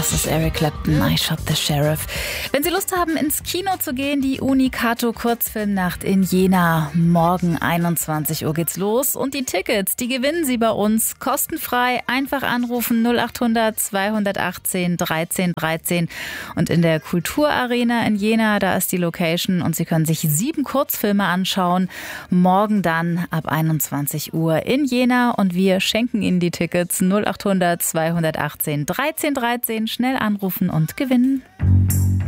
Das ist Eric Clapton, I Shot the Sheriff. Wenn Sie Lust haben, ins Kino zu gehen, die Unicato Kurzfilmnacht in Jena. Morgen 21 Uhr geht's los. Und die Tickets, die gewinnen Sie bei uns kostenfrei. Einfach anrufen 0800 218 13 13. Und in der Kulturarena in Jena, da ist die Location. Und Sie können sich 7 Kurzfilme anschauen. Morgen dann ab 21 Uhr in Jena. Und wir schenken Ihnen die Tickets 0800 218 13 13. Schnell anrufen und gewinnen.